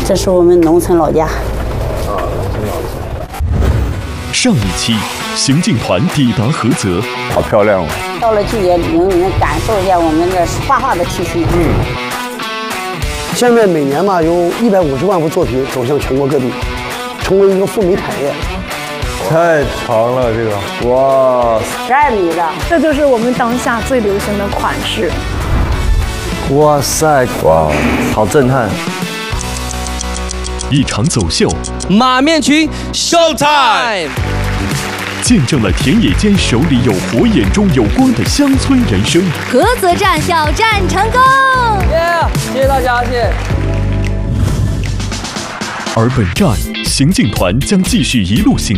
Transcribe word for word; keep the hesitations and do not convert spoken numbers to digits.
这是我们农村老家。 啊，农村老家。 上一期，行进团抵达菏泽， 好漂亮哦！ 到了季节旅游，你能感受一下我们的画画的气息。 嗯。 现在每年嘛，有一百五十万幅作品走向全国各地，成为一个赴美产业。 太长了，这个哇， 十二米的， 这就是我们当下最流行的款式。 哇塞，哇，好震撼！ 一场走秀， 马面裙 ，Showtime！ 见证了田野间手里有火、眼中有光的乡村人生。 菏泽站小站成功！ 耶、yeah, 谢谢大家，谢谢。 而本站行进团将继续一路行